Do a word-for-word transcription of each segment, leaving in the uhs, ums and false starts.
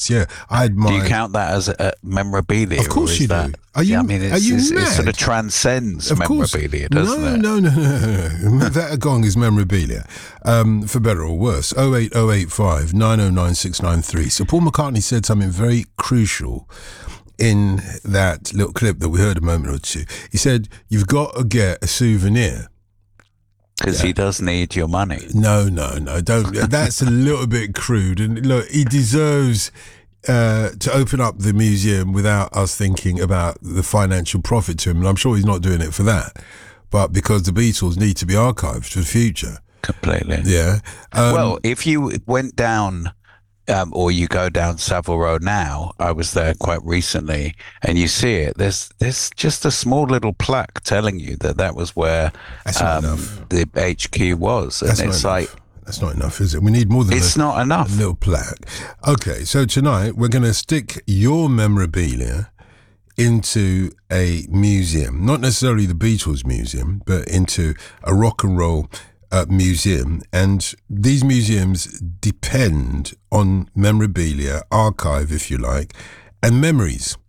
Yes, yeah. I had my. Do you count that as a memorabilia? Of course or is you that, do. Are you? Yeah, I mean, it's, are you it's, mad? it sort of transcends of course. memorabilia, doesn't no, it? No, no, no, no, no. That gong is memorabilia, um, for better or worse. Oh eight oh eight five nine oh nine six nine three. So Paul McCartney said something very crucial in that little clip that we heard a moment or two. He said, "You've got to get a souvenir." Because Yeah. he does need your money. No, no, no, don't. That's a little bit crude. And look, he deserves uh, to open up the museum without us thinking about the financial profit to him. And I'm sure he's not doing it for that, but because the Beatles need to be archived for the future. Completely. Yeah. Um, well, if you went down, um, or you go down Savile Row now, I was there quite recently, and you see it. There's there's just a small little plaque telling you that that was where That's not um, enough. the H Q was, and That's it's not like enough. That's not enough, is it? We need more than it's a, not enough. a little plaque. Okay, so tonight we're going to stick your memorabilia into a museum, not necessarily the Beatles museum, but into a rock and roll uh, museum. And these museums depend on memorabilia, archive, if you like, and memories.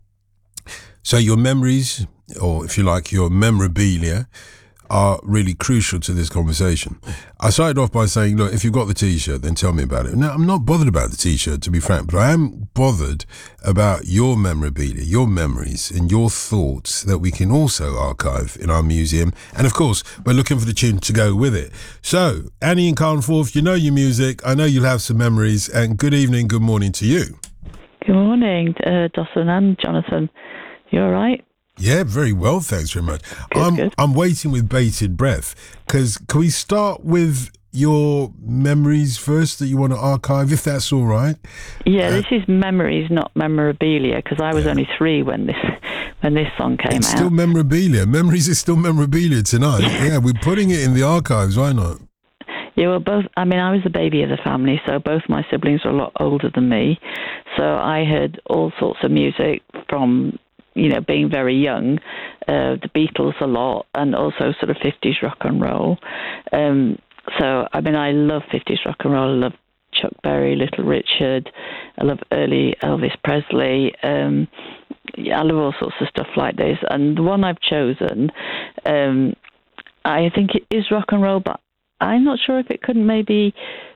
So your memories, or if you like, your memorabilia, are really crucial to this conversation. I started off by saying, look, if you've got the T-shirt, then tell me about it. Now, I'm not bothered about the T-shirt, to be frank, but I am bothered about your memorabilia, your memories, and your thoughts that we can also archive in our museum. And of course, we're looking for the tune to go with it. So, Annie and Carnforth, you know your music. I know you'll have some memories. And good evening, good morning to you. Good morning, uh, Dawson and Jonathan. You all right? Yeah, very well, thanks very much. Good, I'm good. I'm waiting with bated breath, because can we start with your memories first that you want to archive, if that's all right? Yeah, Uh, this is memories, not memorabilia, because I was Yeah. only three when this when this song came It's out. still memorabilia. Memories is still memorabilia tonight. Yeah, we're putting it in the archives. Why not? Yeah, well, both. I mean, I was the baby of the family, so both my siblings were a lot older than me. So I heard all sorts of music from, you know, being very young, uh, the Beatles a lot, and also sort of fifties rock and roll. Um, so, I mean, I love fifties rock and roll. I love Chuck Berry, Little Richard. I love early Elvis Presley. Um, yeah, I love all sorts of stuff like this. And the one I've chosen, um, I think it is rock and roll, but I'm not sure if it couldn't maybe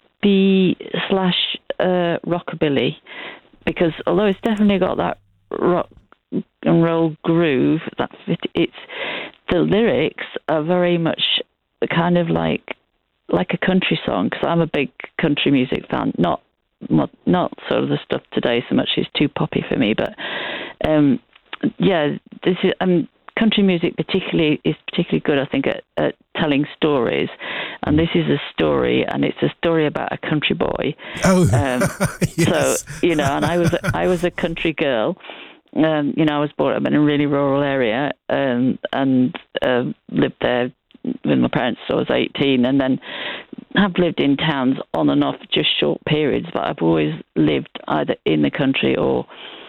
be slash uh, rockabilly, because although it's definitely got that rock and roll groove, that it's the lyrics are very much kind of like like a country song, because I'm a big country music fan. Not not not sort of the stuff today so much; it's too poppy for me. But um, yeah, this is um, country music particularly is particularly good, I think, at, at telling stories. And this is a story, and it's a story about a country boy. Oh, um, yes. So you know, and I was a, I was a country girl. Um, you know, I was brought up in a really rural area, um, and uh, lived there with my parents till I was eighteen, and then have lived in towns on and off, just short periods. But I've always lived either in the country or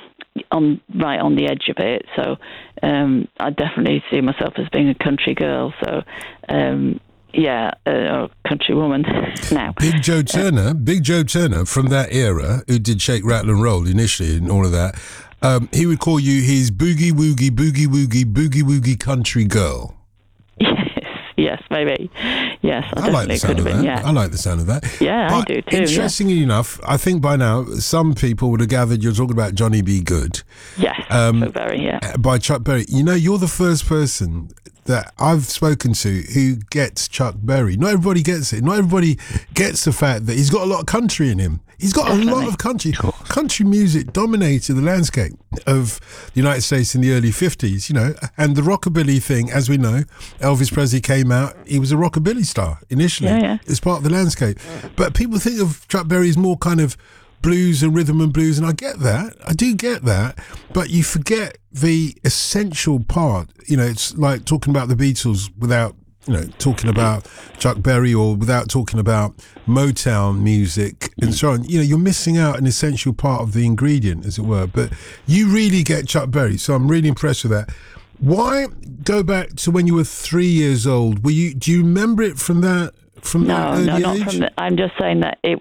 on right on the edge of it. So um, I definitely see myself as being a country girl. So. Um, Yeah, uh, or country woman now. Big Joe Turner, Big Joe Turner from that era, who did Shake, Rattle and Roll initially and all of that, um, he would call you his boogie woogie, boogie woogie, boogie woogie country girl. Yes, yes, maybe. Yes, I, I like the definitely sound could of have been, that. yeah. I like the sound of that. Yeah, I But do too, Interestingly enough, I think by now some people would have gathered you're talking about Johnny B. Good. Yes, Um, so very, yeah. By Chuck Berry. You know, you're the first person that I've spoken to who gets Chuck Berry. Not everybody gets it. Not everybody gets the fact that he's got a lot of country in him. He's got Definitely. a lot of country. Country music dominated the landscape of the United States in the early fifties, you know, and the rockabilly thing, as we know, Elvis Presley came out, he was a rockabilly star initially. Yeah, yeah. It's part of the landscape. But people think of Chuck Berry as more kind of blues and rhythm and blues, and I get that. I do get that. But you forget the essential part. You know, it's like talking about the Beatles without, you know, talking about Chuck Berry, or without talking about Motown music and so on. You know, you're missing out an essential part of the ingredient, as it were. But you really get Chuck Berry, so I'm really impressed with that. Why go back to when you were three years old? Were you? Do you remember it from that? From No, that early no, not age? from the, I'm just saying that it was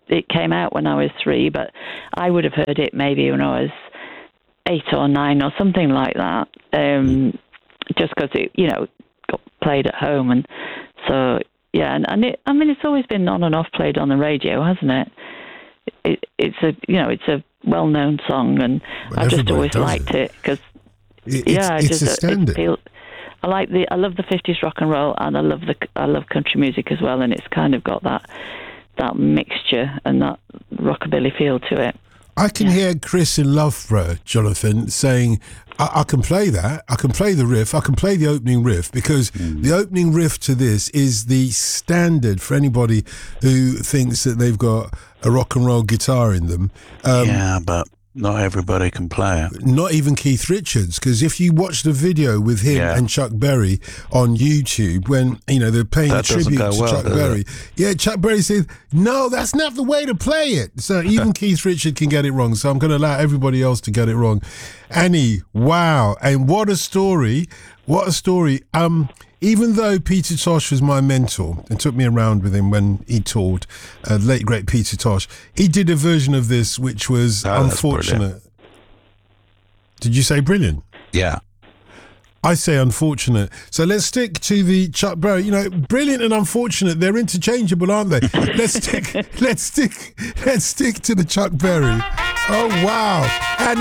it came out when I was three, but I would have heard it maybe when I was eight or nine or something like that. Um, just because it, you know, got played at home, and so yeah, and, and it, I mean, it's always been on and off played on the radio, hasn't it? It it's a you know it's a well-known song, and well, I just always liked it because it, yeah, it's, it's, it's just a standard. It feel, I like the I love the fifties rock and roll, and I love the I love country music as well, and it's kind of got that that mixture and that rockabilly feel to it. I can yeah. hear Chris in Loughborough, Jonathan, saying, I, I can play that, I can play the riff, I can play the opening riff, because mm. the opening riff to this is the standard for anybody who thinks that they've got a rock and roll guitar in them. Um, yeah, but not everybody can play it. Not even Keith Richards, because if you watch the video with him yeah. and Chuck Berry on YouTube, when you know they're paying that a tribute to well, Chuck Berry, it? yeah, Chuck Berry said, "No, that's not the way to play it." So even Keith Richards can get it wrong. So I'm going to allow everybody else to get it wrong. Annie, wow, and what a story! What a story! Um. Even though Peter Tosh was my mentor and took me around with him when he toured, uh, late great Peter Tosh, he did a version of this which was oh, unfortunate. Did you say brilliant? Yeah. I say unfortunate. So let's stick to the Chuck Berry. You know, brilliant and unfortunate, they're interchangeable, aren't they? let's stick let's stick let's stick to the Chuck Berry. Oh wow. And